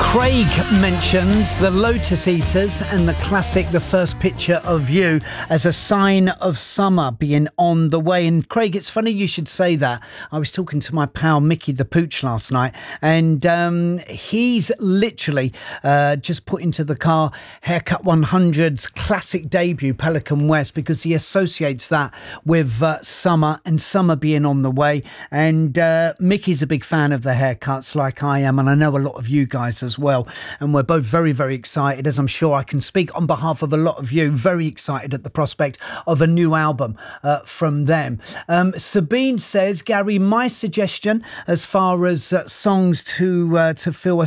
Craig mentions the Lotus Eaters and the classic The First Picture of You as a sign of summer being on the way. And Craig, it's funny you should say that. I was talking to my pal Mickey the Pooch last night, and he's literally just put into the car Haircut 100's classic debut, Pelican West, because he associates that with summer and summer being on the way. And Mickey's a big fan of the haircuts like I am, and I know a lot of you guys as well, and we're both very, very excited, as I'm sure I can speak on behalf of a lot of you, very excited at the prospect of a new album from them. Sabine says, Gary, my suggestion as far as songs to fill a